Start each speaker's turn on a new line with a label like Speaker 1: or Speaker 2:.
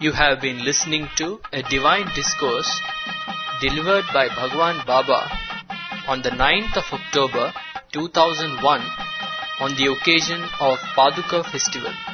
Speaker 1: You have been listening to a divine discourse delivered by Bhagwan Baba on the 9th of October 2001 on the occasion of Paduka Festival.